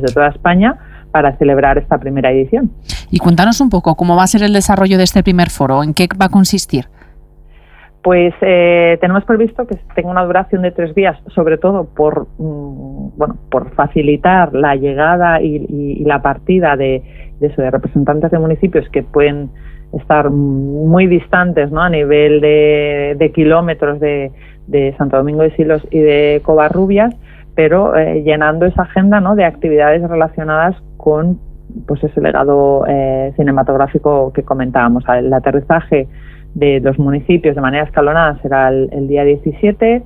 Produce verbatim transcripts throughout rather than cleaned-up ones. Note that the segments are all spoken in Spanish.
de toda España para celebrar esta primera edición. Y cuéntanos un poco cómo va a ser el desarrollo de este primer foro, ¿en qué va a consistir? Pues eh, tenemos previsto que tenga una duración de tres días, sobre todo por mmm, bueno por facilitar la llegada y, y, y la partida de, de, eso, de representantes de municipios que pueden estar muy distantes, ¿no?, a nivel de, de kilómetros de, de Santo Domingo de Silos y de Covarrubias, pero eh, llenando esa agenda, ¿no?, de actividades relacionadas con pues ese legado eh, cinematográfico que comentábamos. El aterrizaje de los municipios de manera escalonada será el, el día diecisiete,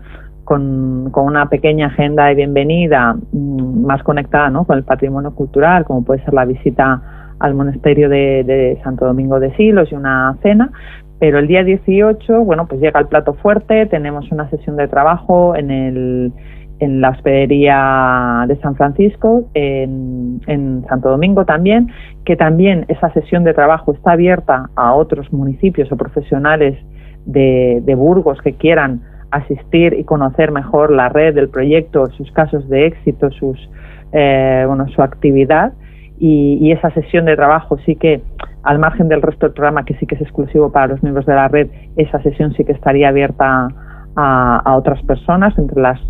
con, con una pequeña agenda de bienvenida mmm, más conectada, ¿no?, con el patrimonio cultural, como puede ser la visita al monasterio de, de Santo Domingo de Silos y una cena. Pero el día dieciocho, bueno, pues llega el plato fuerte, tenemos una sesión de trabajo en el en la hospedería de San Francisco, en, en Santo Domingo también, que también esa sesión de trabajo está abierta a otros municipios o profesionales de, de Burgos que quieran asistir y conocer mejor la red del proyecto, sus casos de éxito, sus eh, bueno, su actividad. Y, y esa sesión de trabajo sí que, al margen del resto del programa, que sí que es exclusivo para los miembros de la red, esa sesión sí que estaría abierta a, a otras personas entre las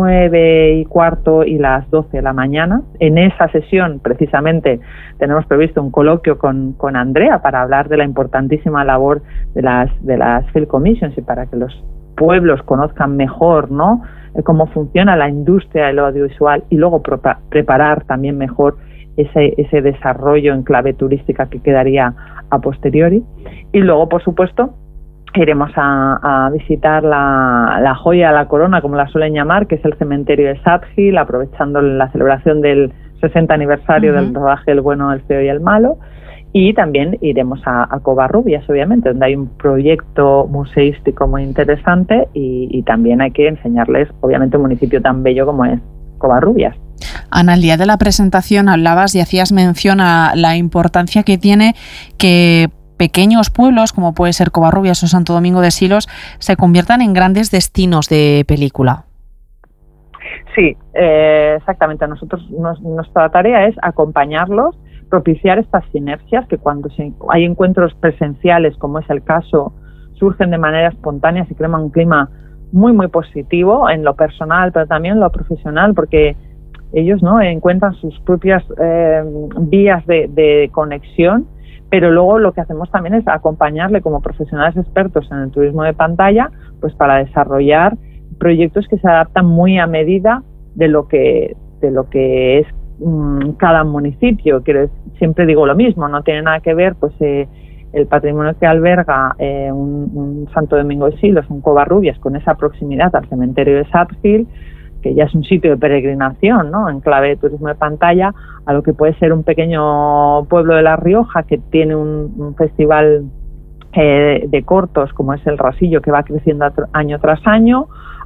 nueve y cuarto y las doce de la mañana. En esa sesión, precisamente, tenemos previsto un coloquio con, con Andrea para hablar de la importantísima labor de las, de las Film Commissions y para que los pueblos conozcan mejor, ¿no?, cómo funciona la industria del audiovisual y luego prepa- preparar también mejor ese, ese desarrollo en clave turística que quedaría a posteriori. Y luego, por supuesto, iremos a, a visitar la, la joya de la corona, como la suelen llamar, que es el cementerio de Sad Hill, aprovechando la celebración del sesenta aniversario uh-huh. del rodaje El bueno, el feo y el malo. Y también iremos a, a Covarrubias, obviamente, donde hay un proyecto museístico muy interesante y, y también hay que enseñarles, obviamente, un municipio tan bello como es Covarrubias. Ana, el día de la presentación hablabas y hacías mención a la importancia que tiene que pequeños pueblos, como puede ser Covarrubias o Santo Domingo de Silos, se conviertan en grandes destinos de película. Sí, eh, exactamente. Nosotros, nos, nuestra tarea es acompañarlos, propiciar estas sinergias que cuando se, hay encuentros presenciales, como es el caso, surgen de manera espontánea, se crea un clima muy, muy positivo en lo personal, pero también en lo profesional, porque ellos, ¿no?, encuentran sus propias eh, vías de, de conexión, pero luego lo que hacemos también es acompañarle como profesionales expertos en el turismo de pantalla, pues para desarrollar proyectos que se adaptan muy a medida de lo que de lo que es mmm, cada municipio. Quiero, siempre digo lo mismo, no tiene nada que ver pues eh, el patrimonio que alberga eh, un, un Santo Domingo de Silos, un Covarrubias, con esa proximidad al cementerio de Sad Hill, que ya es un sitio de peregrinación, ¿no?, en clave de turismo de pantalla, a lo que puede ser un pequeño pueblo de La Rioja que tiene un, un festival eh, de cortos como es el Rasillo, que va creciendo año tras año,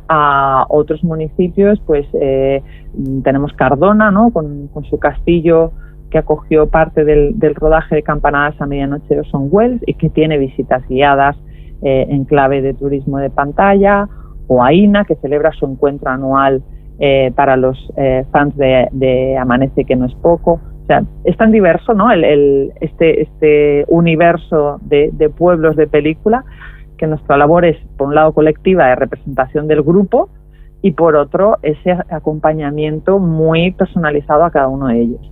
a otros municipios. Pues eh, tenemos Cardona, ¿no?, con, con su castillo que acogió parte del, del rodaje de Campanadas a medianoche de Orson Welles y que tiene visitas guiadas eh, en clave de turismo de pantalla, o Aina, que celebra su encuentro anual eh, para los eh, fans de, de Amanece, que no es poco. O sea, es tan diverso, ¿no?, el, el, este, este universo de, de pueblos de película, que nuestra labor es, por un lado, colectiva de representación del grupo y, por otro, ese acompañamiento muy personalizado a cada uno de ellos.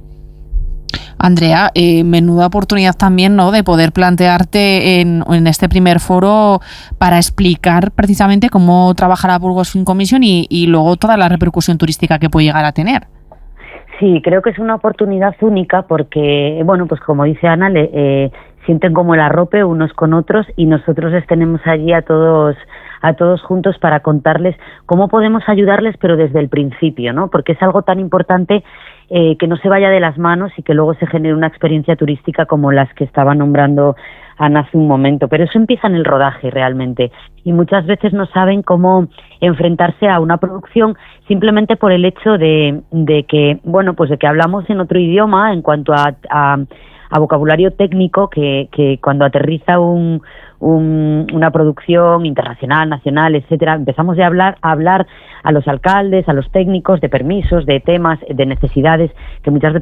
Andrea, eh, menuda oportunidad también, ¿no?, de poder plantearte en, en este primer foro para explicar precisamente cómo trabaja la Burgos Film Commission y, y luego toda la repercusión turística que puede llegar a tener. Sí, creo que es una oportunidad única porque, bueno, pues como dice Ana, le, eh, sienten como el arrope unos con otros y nosotros les tenemos allí a todos a todos juntos para contarles cómo podemos ayudarles, pero desde el principio, ¿no? Porque es algo tan importante eh, que no se vaya de las manos y que luego se genere una experiencia turística como las que estaba nombrando Ana hace un momento. Pero eso empieza en el rodaje realmente y muchas veces no saben cómo enfrentarse a una producción simplemente por el hecho de, de que, bueno, pues de que hablamos en otro idioma en cuanto a, a a vocabulario técnico que, que cuando aterriza un, un, una producción internacional, nacional, etcétera, empezamos de hablar, a hablar a los alcaldes, a los técnicos de permisos, de temas, de necesidades que muchas